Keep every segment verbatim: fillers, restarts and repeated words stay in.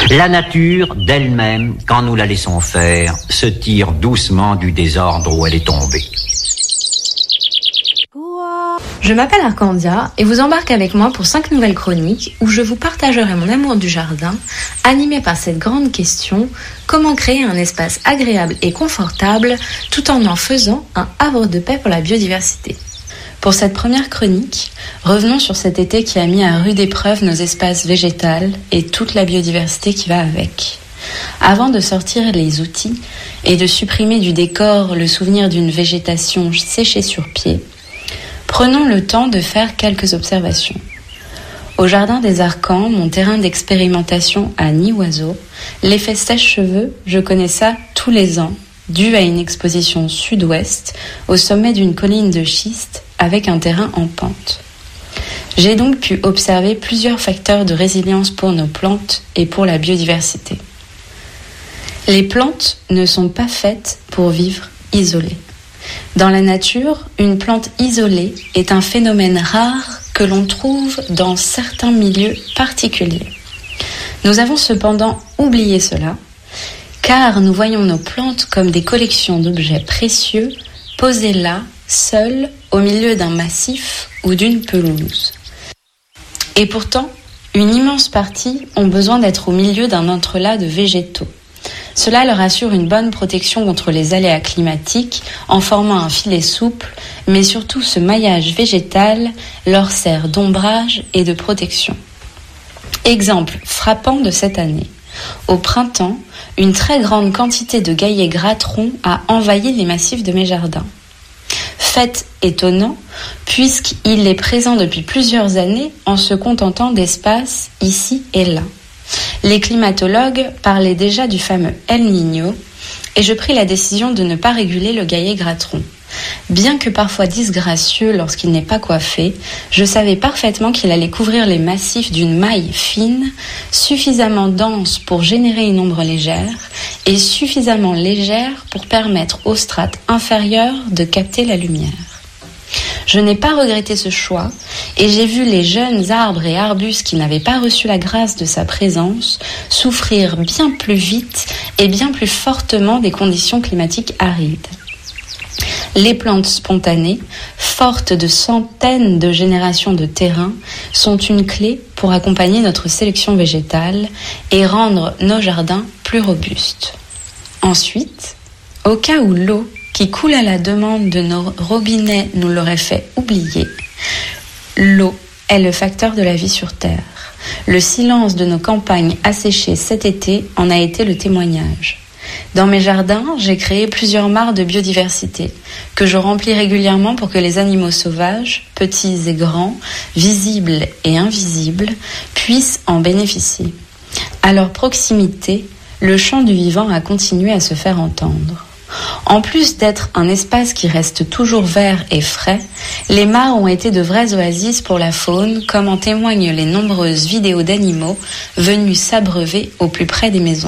La nature, d'elle-même, quand nous la laissons faire, se tire doucement du désordre où elle est tombée. Je m'appelle Arcandia et vous embarque avec moi pour cinq nouvelles chroniques où je vous partagerai mon amour du jardin, animé par cette grande question: comment créer un espace agréable et confortable tout en en faisant un havre de paix pour la biodiversité. Pour cette première chronique, revenons sur cet été qui a mis à rude épreuve nos espaces végétaux et toute la biodiversité qui va avec. Avant de sortir les outils et de supprimer du décor le souvenir d'une végétation séchée sur pied, prenons le temps de faire quelques observations. Au Jardin des Arcans, mon terrain d'expérimentation à Nid-Oiseau, l'effet sèche-cheveux, je connais ça tous les ans, dû à une exposition sud-ouest au sommet d'une colline de schiste avec un terrain en pente. J'ai donc pu observer plusieurs facteurs de résilience pour nos plantes et pour la biodiversité. Les plantes ne sont pas faites pour vivre isolées. Dans la nature, une plante isolée est un phénomène rare que l'on trouve dans certains milieux particuliers. Nous avons cependant oublié cela, car nous voyons nos plantes comme des collections d'objets précieux posées là, seules, au milieu d'un massif ou d'une pelouse. Et pourtant, une immense partie ont besoin d'être au milieu d'un entrelac de végétaux. Cela leur assure une bonne protection contre les aléas climatiques en formant un filet souple, mais surtout ce maillage végétal leur sert d'ombrage et de protection. Exemple frappant de cette année. Au printemps, une très grande quantité de gaillets gratterons a envahi les massifs de mes jardins. Fait étonnant, puisqu'il est présent depuis plusieurs années en se contentant d'espaces ici et là. Les climatologues parlaient déjà du fameux El Niño et je pris la décision de ne pas réguler le gaillet gratteron. Bien que parfois disgracieux lorsqu'il n'est pas coiffé, je savais parfaitement qu'il allait couvrir les massifs d'une maille fine, suffisamment dense pour générer une ombre légère et suffisamment légère pour permettre aux strates inférieures de capter la lumière. Je n'ai pas regretté ce choix et j'ai vu les jeunes arbres et arbustes qui n'avaient pas reçu la grâce de sa présence souffrir bien plus vite et bien plus fortement des conditions climatiques arides. Les plantes spontanées, fortes de centaines de générations de terrain, sont une clé pour accompagner notre sélection végétale et rendre nos jardins plus robustes. Ensuite, au cas où l'eau qui coule à la demande de nos robinets nous l'aurait fait oublier, l'eau est le facteur de la vie sur Terre. Le silence de nos campagnes asséchées cet été en a été le témoignage. Dans mes jardins, j'ai créé plusieurs mares de biodiversité que je remplis régulièrement pour que les animaux sauvages, petits et grands, visibles et invisibles, puissent en bénéficier. À leur proximité, le chant du vivant a continué à se faire entendre. En plus d'être un espace qui reste toujours vert et frais, les mares ont été de vraies oasis pour la faune, comme en témoignent les nombreuses vidéos d'animaux venus s'abreuver au plus près des maisons.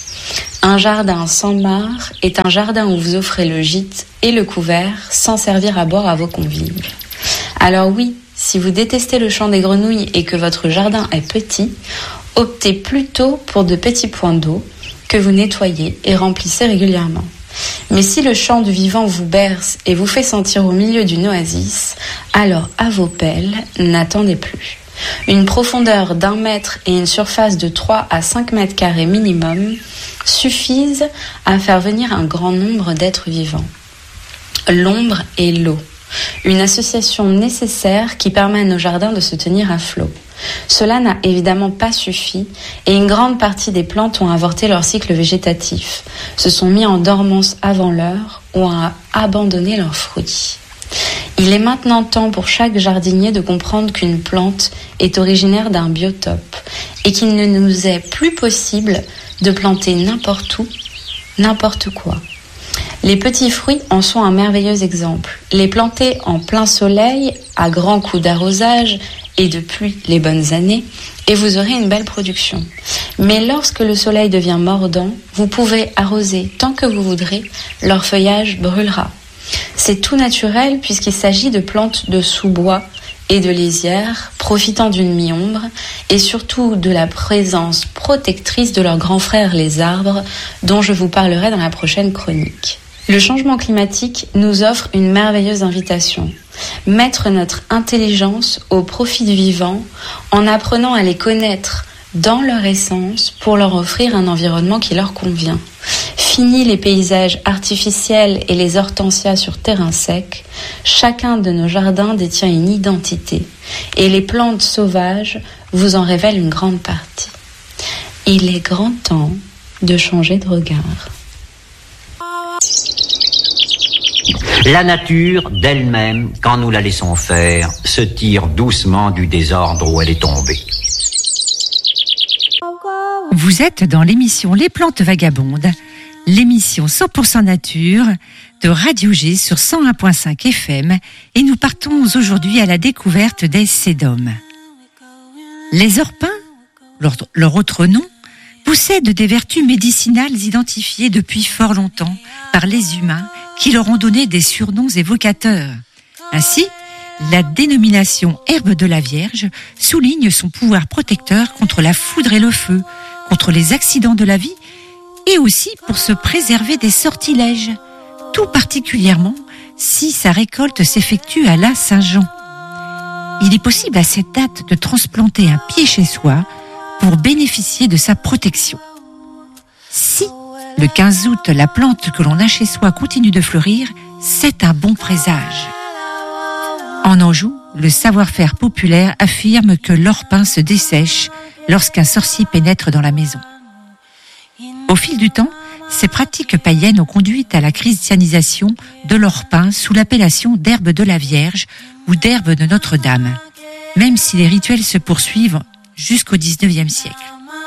Un jardin sans mare est un jardin où vous offrez le gîte et le couvert sans servir à boire à vos convives. Alors oui, si vous détestez le chant des grenouilles et que votre jardin est petit, optez plutôt pour de petits points d'eau que vous nettoyez et remplissez régulièrement. Mais si le chant du vivant vous berce et vous fait sentir au milieu d'une oasis, alors à vos pelles, n'attendez plus. Une profondeur d'un mètre et une surface de trois à cinq mètres carrés minimum suffisent à faire venir un grand nombre d'êtres vivants. L'ombre et l'eau, une association nécessaire qui permet à nos jardins de se tenir à flot. Cela n'a évidemment pas suffi et une grande partie des plantes ont avorté leur cycle végétatif, se sont mis en dormance avant l'heure ou ont abandonné leurs fruits. Il est maintenant temps pour chaque jardinier de comprendre qu'une plante est originaire d'un biotope et qu'il ne nous est plus possible de planter n'importe où, n'importe quoi. Les petits fruits en sont un merveilleux exemple. Les planter en plein soleil, à grands coups d'arrosage et de pluie les bonnes années, et vous aurez une belle production. Mais lorsque le soleil devient mordant, vous pouvez arroser tant que vous voudrez, leur feuillage brûlera. C'est tout naturel puisqu'il s'agit de plantes de sous-bois et de lisière, profitant d'une mi-ombre et surtout de la présence protectrice de leurs grands frères les arbres, dont je vous parlerai dans la prochaine chronique. Le changement climatique nous offre une merveilleuse invitation. Mettre notre intelligence au profit du vivant en apprenant à les connaître dans leur essence pour leur offrir un environnement qui leur convient. Fini les paysages artificiels et les hortensias sur terrain sec, chacun de nos jardins détient une identité et les plantes sauvages vous en révèlent une grande partie. Il est grand temps de changer de regard. La nature, d'elle-même, quand nous la laissons faire, se tire doucement du désordre où elle est tombée. Vous êtes dans l'émission Les Plantes Vagabondes, l'émission cent pour cent nature de Radio G sur cent un virgule cinq F M, et nous partons aujourd'hui à la découverte des sédums. Les orpins, leur, leur autre nom, possèdent des vertus médicinales identifiées depuis fort longtemps par les humains qui leur ont donné des surnoms évocateurs. Ainsi, la dénomination herbe de la Vierge souligne son pouvoir protecteur contre la foudre et le feu, contre les accidents de la vie et aussi pour se préserver des sortilèges, tout particulièrement si sa récolte s'effectue à la Saint-Jean. Il est possible à cette date de transplanter un pied chez soi pour bénéficier de sa protection. Si, le quinze août, la plante que l'on a chez soi continue de fleurir, c'est un bon présage. En Anjou, le savoir-faire populaire affirme que l'orpin se dessèche lorsqu'un sorcier pénètre dans la maison. Au fil du temps, ces pratiques païennes ont conduit à la christianisation de l'orpin sous l'appellation d'herbe de la Vierge ou d'herbe de Notre-Dame, même si les rituels se poursuivent jusqu'au dix-neuvième siècle.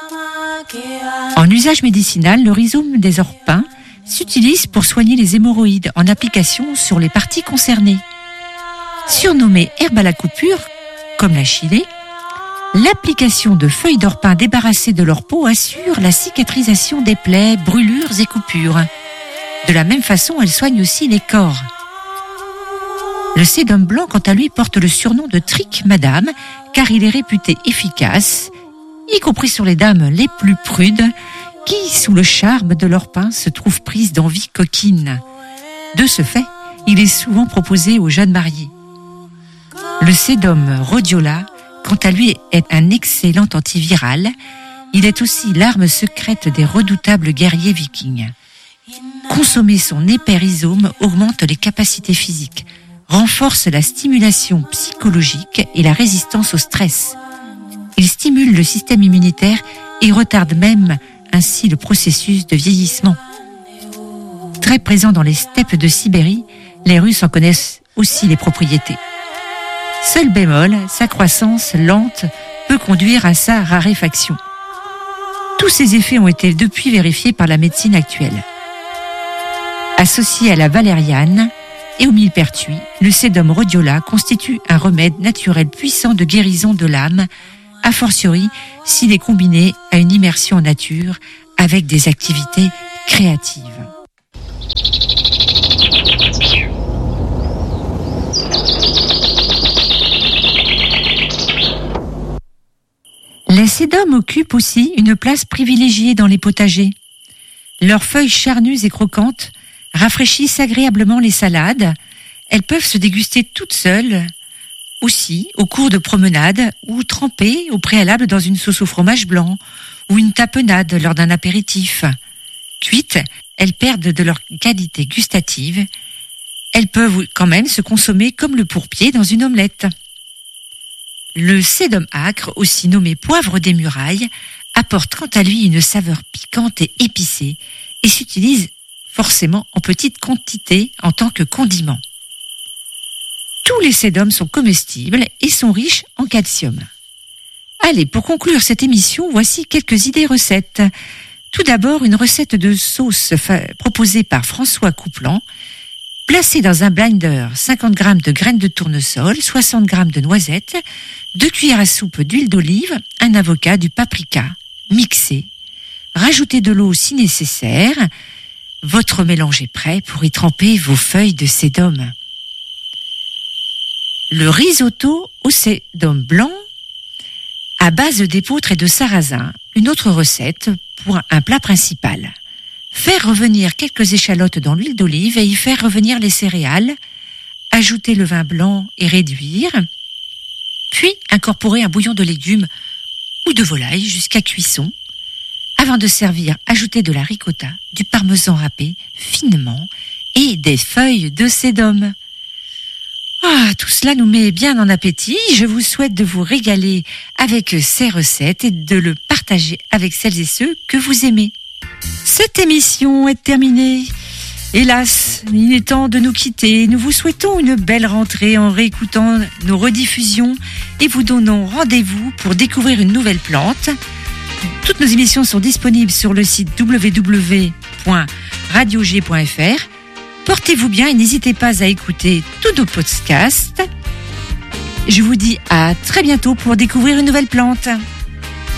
En usage médicinal, le rhizome des orpins s'utilise pour soigner les hémorroïdes en application sur les parties concernées. Surnommée herbe à la coupure, comme la chilée, l'application de feuilles d'orpin débarrassées de leur peau assure la cicatrisation des plaies, brûlures et coupures. De la même façon, elle soigne aussi les corps. Le sédum blanc, quant à lui, porte le surnom de trique madame, car il est réputé efficace, y compris sur les dames les plus prudes, qui, sous le charme de l'orpin, se trouvent prises d'envie coquine. De ce fait, il est souvent proposé aux jeunes mariés. Le sédum rhodiola, quant à lui, est un excellent antiviral. Il est aussi l'arme secrète des redoutables guerriers vikings. Consommer son épais rhizome augmente les capacités physiques, renforce la stimulation psychologique et la résistance au stress. Il stimule le système immunitaire et retarde même ainsi le processus de vieillissement. Très présent dans les steppes de Sibérie, les Russes en connaissent aussi les propriétés. Seul bémol, sa croissance lente peut conduire à sa raréfaction. Tous ces effets ont été depuis vérifiés par la médecine actuelle. Associé à la valériane et au millepertuis, le sédum rhodiola constitue un remède naturel puissant de guérison de l'âme, a fortiori s'il est combiné à une immersion en nature avec des activités créatives. Les sédums occupent aussi une place privilégiée dans les potagers. Leurs feuilles charnues et croquantes rafraîchissent agréablement les salades. Elles peuvent se déguster toutes seules, aussi au cours de promenades ou trempées au préalable dans une sauce au fromage blanc ou une tapenade lors d'un apéritif. Cuites, elles perdent de leur qualité gustative. Elles peuvent quand même se consommer comme le pourpier dans une omelette. Le sédum âcre, aussi nommé poivre des murailles, apporte quant à lui une saveur piquante et épicée et s'utilise forcément en petite quantité en tant que condiment. Tous les sédums sont comestibles et sont riches en calcium. Allez, pour conclure cette émission, voici quelques idées recettes. Tout d'abord, une recette de sauce fa- proposée par François Couplan. Placez dans un blender cinquante grammes de graines de tournesol, soixante grammes de noisettes, deux cuillères à soupe d'huile d'olive, un avocat, du paprika. Mixez. Rajoutez de l'eau si nécessaire. Votre mélange est prêt pour y tremper vos feuilles de sédum. le risotto au sédum blanc à base d'épeautre et de sarrasin. Une autre recette pour un plat principal. Faire revenir quelques échalotes dans l'huile d'olive et y faire revenir les céréales. Ajouter le vin blanc et réduire. Puis incorporer un bouillon de légumes ou de volaille jusqu'à cuisson. Avant de servir, ajouter de la ricotta, du parmesan râpé finement et des feuilles de sédum. Ah, tout cela nous met bien en appétit. Je vous souhaite de vous régaler avec ces recettes et de le partager avec celles et ceux que vous aimez. Cette émission est terminée. Hélas, il est temps de nous quitter. Nous vous souhaitons une belle rentrée en réécoutant nos rediffusions et vous donnons rendez-vous pour découvrir une nouvelle plante. Toutes nos émissions sont disponibles sur le site w w w point radio g point f r. Portez-vous bien et n'hésitez pas à écouter tous nos podcasts. Je vous dis à très bientôt pour découvrir une nouvelle plante.